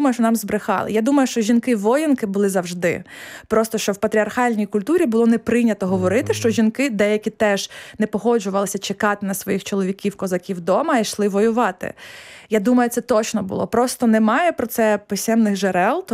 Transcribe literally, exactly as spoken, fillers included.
думаю, що нам збрехали. Я думаю, що жінки-воїнки були завжди. Просто, що в патріархальній культурі було не прийнято говорити, mm-hmm. що жінки деякі теж не погоджувалися чекати на своїх чоловіків, козаків вдома, а йшли воювати. Я думаю, це точно було. Просто немає про це писемних джерел,